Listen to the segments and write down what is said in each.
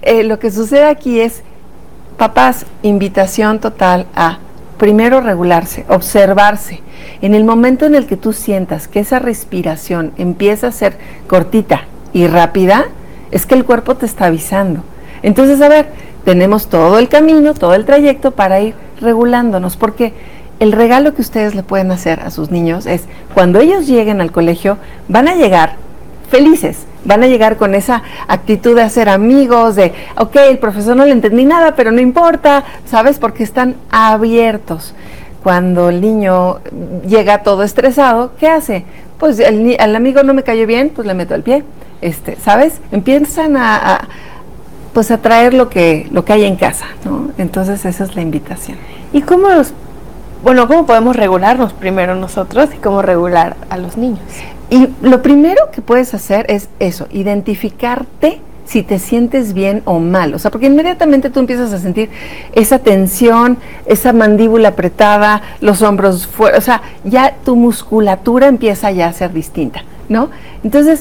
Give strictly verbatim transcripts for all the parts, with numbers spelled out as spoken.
eh, lo que sucede aquí es, papás, invitación total a primero regularse, observarse. En el momento en el que tú sientas que esa respiración empieza a ser cortita y rápida, es que el cuerpo te está avisando. Entonces, a ver, tenemos todo el camino, todo el trayecto para ir regulándonos, porque el regalo que ustedes le pueden hacer a sus niños es, cuando ellos lleguen al colegio, van a llegar felices, van a llegar con esa actitud de hacer amigos, de, ok, el profesor no le entendí nada, pero no importa, ¿sabes? Porque están abiertos. Cuando el niño llega todo estresado, ¿qué hace? Pues el, el amigo no me cayó bien, pues le meto el pie, este, ¿sabes? Empiezan a, a pues a traer lo que, lo que hay en casa, ¿no? Entonces esa es la invitación. ¿Y cómo los, bueno, cómo podemos regularnos primero nosotros y cómo regular a los niños? Y lo primero que puedes hacer es eso, identificarte si te sientes bien o mal, o sea, porque inmediatamente tú empiezas a sentir esa tensión, esa mandíbula apretada, los hombros fuera, o sea, ya tu musculatura empieza ya a ser distinta, ¿no? Entonces,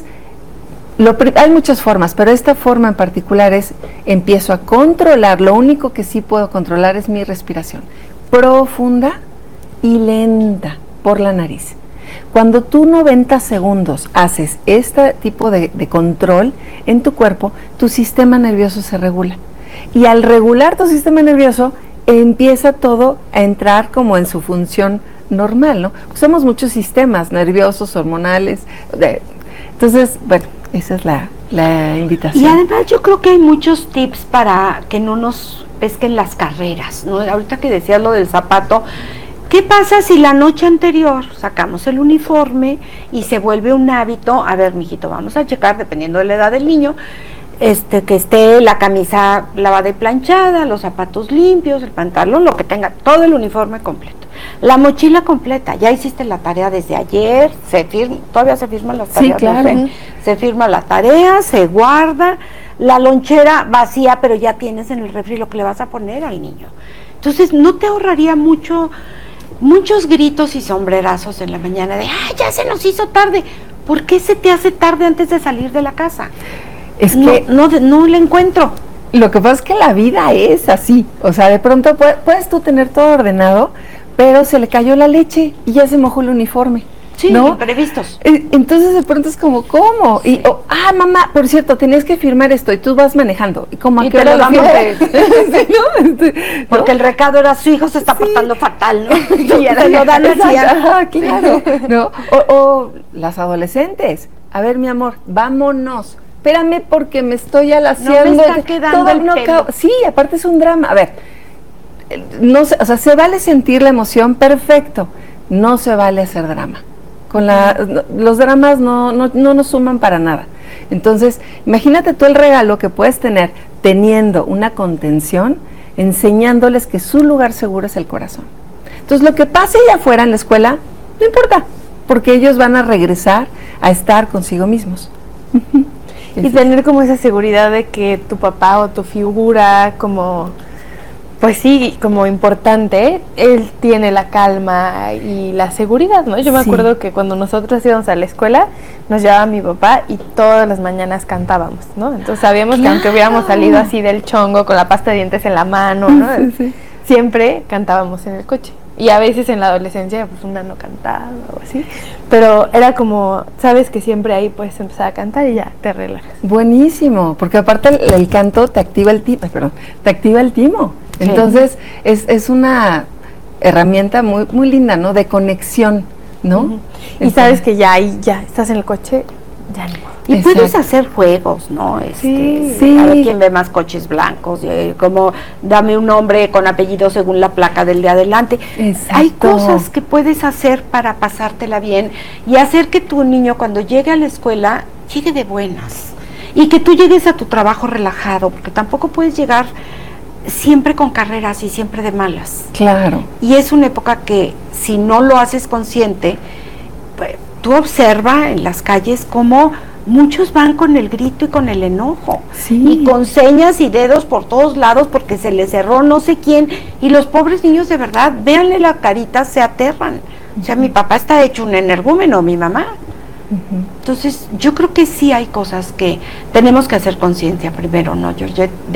lo, hay muchas formas, pero esta forma en particular es, empiezo a controlar, lo único que sí puedo controlar es mi respiración, profunda y lenta por la nariz. Cuando tú noventa segundos haces este tipo de, de control en tu cuerpo, tu sistema nervioso se regula. Y al regular tu sistema nervioso, empieza todo a entrar como en su función normal, ¿no? Usamos muchos sistemas nerviosos, hormonales. De, entonces, bueno, esa es la, la invitación. Y además yo creo que hay muchos tips para que no nos pesquen las carreras, ¿no? Ahorita que decías lo del zapato, ¿qué pasa si la noche anterior sacamos el uniforme y se vuelve un hábito? A ver, mijito, vamos a checar, dependiendo de la edad del niño, este, que esté la camisa lavada y planchada, los zapatos limpios, el pantalón, lo que tenga, todo el uniforme completo. La mochila completa, ya hiciste la tarea desde ayer, se firma, todavía se firman las tareas. Sí, claro. ¿No? Se firma la tarea, se guarda, la lonchera vacía, pero ya tienes en el refri lo que le vas a poner al niño. Entonces, ¿no te ahorraría mucho... muchos gritos y sombrerazos en la mañana de, ¡ay, ya se nos hizo tarde! ¿Por qué se te hace tarde antes de salir de la casa? Es no, que no, no le encuentro. Lo que pasa es que la vida es así, o sea, de pronto puedes, puedes tú tener todo ordenado, pero se le cayó la leche y ya se mojó el uniforme. Sí, ¿no? imprevistos. Entonces de pronto es como, ¿cómo? Sí. Y, oh, ah, mamá, por cierto, tenías que firmar esto y tú vas manejando. ¿Y cómo? ¿A qué hora lo firmas? Sí, ¿no? Porque el recado era, su hijo se está portando sí. fatal, ¿no? Y se lo dan así. Ah, claro. ¿No? O, o las adolescentes. A ver, mi amor, vámonos. Espérame porque me estoy alaciando. No me está quedando todo el no pelo. Sí, aparte es un drama. A ver, no se, o sea, se vale sentir la emoción, perfecto. No se vale hacer drama. Con la, los dramas no, no, no nos suman para nada. Entonces, imagínate tú el regalo que puedes tener teniendo una contención, enseñándoles que su lugar seguro es el corazón. Entonces, lo que pase allá afuera en la escuela, no importa, porque ellos van a regresar a estar consigo mismos. Y tener como esa seguridad de que tu papá o tu figura como... pues sí, como importante, él tiene la calma y la seguridad, ¿no? Yo me sí. acuerdo que cuando nosotros íbamos a la escuela, nos llevaba mi papá y todas las mañanas cantábamos, ¿no? Entonces sabíamos claro. que aunque hubiéramos salido así del chongo con la pasta de dientes en la mano, ¿no? Sí, sí. Siempre cantábamos en el coche. Y a veces en la adolescencia, pues una no cantaba o así. Pero era como, sabes que siempre ahí puedes empezar a cantar y ya te relajas. Buenísimo, porque aparte el, el canto te activa el timo, perdón, te activa el timo. Entonces, sí. es, es una herramienta muy muy linda, ¿no? De conexión, ¿no? Uh-huh. Y sabes que ya ahí, ya estás en el coche, ya no. Y Exacto. puedes hacer juegos, ¿no? Este, sí, sí. A ver quién ve más coches blancos, eh, como dame un nombre con apellido según la placa del de adelante. Exacto. Hay cosas que puedes hacer para pasártela bien y hacer que tu niño cuando llegue a la escuela, llegue de buenas. Y que tú llegues a tu trabajo relajado, porque tampoco puedes llegar siempre con carreras y siempre de malas. Claro. Y es una época que si no lo haces consciente, pues, tú observa en las calles cómo muchos van con el grito y con el enojo. Sí. Y con señas y dedos por todos lados porque se les cerró no sé quién. Y los pobres niños de verdad, véanle la carita, se aterran. Uh-huh. O sea, mi papá está hecho un energúmeno, mi mamá. Uh-huh. Entonces, yo creo que sí hay cosas que tenemos que hacer conciencia primero, ¿no, Georgette?